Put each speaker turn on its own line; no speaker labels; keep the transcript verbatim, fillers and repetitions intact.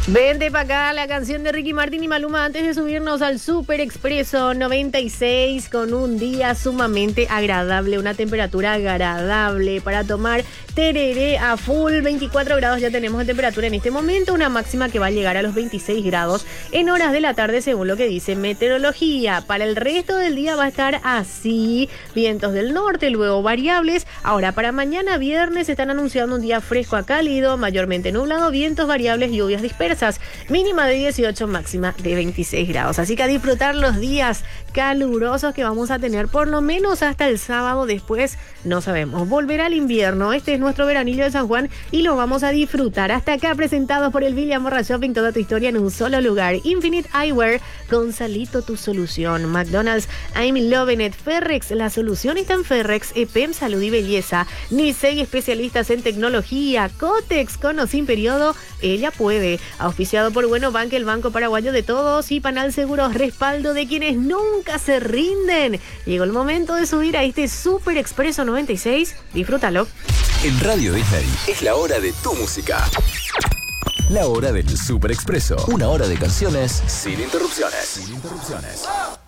Vente para acá la canción de Ricky Martin y Maluma antes de subirnos al Super Expreso noventa y seis con un día sumamente agradable, una temperatura agradable para tomar tereré a full. Veinticuatro grados ya tenemos de temperatura en este momento, una máxima que va a llegar a los veintiséis grados en horas de la tarde según lo que dice meteorología. Para el resto del día va a estar así, vientos del norte, luego variables. Ahora para mañana viernes están anunciando un día fresco a cálido, mayormente nublado, vientos variables, lluvias dispersas. Mínima de dieciocho, máxima de veintiséis grados. Así que a disfrutar los días calurosos que vamos a tener por lo menos hasta el sábado. Después no sabemos. Volverá el invierno. Este es nuestro veranillo de San Juan y lo vamos a disfrutar. Hasta acá presentados por el Villa Morra Shopping. Toda tu historia en un solo lugar. Infinite Eyewear. Gonzalito, tu solución. McDonald's. I'm loving it. Ferrex. La solución está en Ferrex. E P E M Salud y Belleza. Nisei, especialistas en tecnología. Cotex, con o sin periodo. Ella puede. Auspiciado por Bueno Bank, el banco paraguayo de todos, y Panal Seguros, respaldo de quienes nunca se rinden. Llegó el momento de subir a este Super Expreso noventa y seis. Disfrútalo.
En Radio Disney es la hora de tu música. La hora del Super Expreso. Una hora de canciones sin interrupciones. Sin interrupciones.